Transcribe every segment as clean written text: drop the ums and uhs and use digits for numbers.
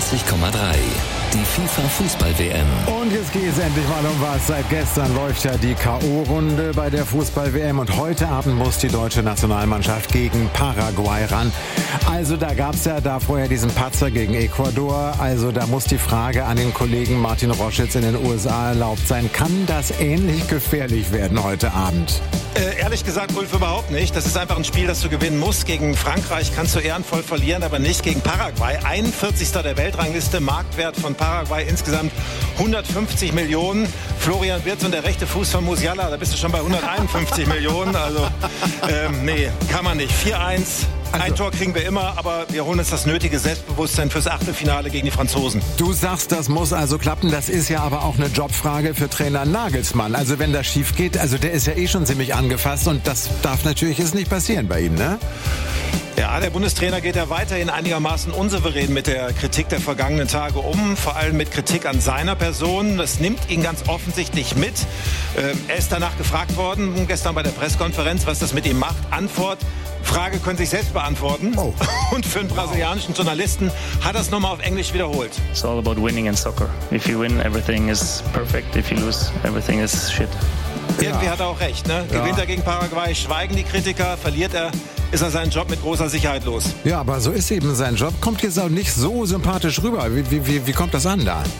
Die FIFA-Fußball-WM. Und jetzt geht es endlich mal um was. Seit gestern läuft ja die K.O.-Runde bei der Fußball-WM und heute Abend muss die deutsche Nationalmannschaft gegen Paraguay ran. Also da gab es ja vorher diesen Patzer gegen Ecuador. Also da muss die Frage an den Kollegen Martin Roschitz in den USA erlaubt sein. Kann das ähnlich gefährlich werden heute Abend? Ehrlich gesagt, Ulf, überhaupt nicht. Das ist einfach ein Spiel, das du gewinnen musst. Gegen Frankreich kannst du ehrenvoll verlieren, aber nicht gegen Paraguay. 41. der Weltrangliste, Marktwert von Paraguay insgesamt 150 Millionen. Florian Wirtz und der rechte Fuß von Musiala, da bist du schon bei 151 Millionen. Also, nee, kann man nicht. 4-1. Ein Tor kriegen wir immer, aber wir holen uns das nötige Selbstbewusstsein fürs Achtelfinale gegen die Franzosen. Du sagst, das muss also klappen. Das ist ja aber auch eine Jobfrage für Trainer Nagelsmann. Also wenn das schief geht, also der ist ja eh schon ziemlich angefasst und das darf natürlich jetzt nicht passieren bei ihm, ne? Ja, der Bundestrainer geht ja weiterhin einigermaßen unsouverän mit der Kritik der vergangenen Tage um, vor allem mit Kritik an seiner Person. Das nimmt ihn ganz offensichtlich mit. Er ist danach gefragt worden, gestern bei der Pressekonferenz, was das mit ihm macht. Antwort: Frage können Sie sich selbst beantworten. Oh. Und für einen brasilianischen Journalisten hat er es nochmal auf Englisch wiederholt. It's all about winning in soccer. If you win, everything is perfect. If you lose, everything is shit. Irgendwie hat er auch recht, ne? Ja. Gewinnt er gegen Paraguay, schweigen die Kritiker, verliert er, ist er seinen Job mit großer Sicherheit los. Ja, aber so ist eben sein Job. Kommt jetzt auch nicht so sympathisch rüber. Wie kommt das an da?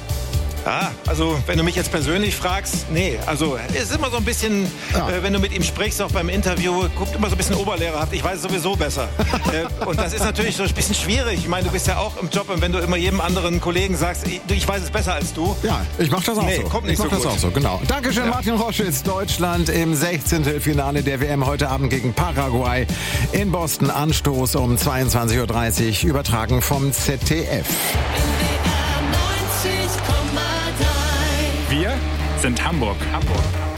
Also wenn du mich jetzt persönlich fragst, nee, also es ist immer so ein bisschen, wenn du mit ihm sprichst, auch beim Interview, guckt immer so ein bisschen oberlehrerhaft, ich weiß es sowieso besser. Und das ist natürlich so ein bisschen schwierig. Ich meine, du bist ja auch im Job und wenn du immer jedem anderen Kollegen sagst, ich weiß es besser als du. Ja, ich mach das auch so. Kommt nicht so gut. Das auch so, genau. Dankeschön, Martin Roschitz. Deutschland im 16. Finale der WM heute Abend gegen Paraguay in Boston. Anstoß um 22.30 Uhr, übertragen vom ZDF. Wir sind Hamburg.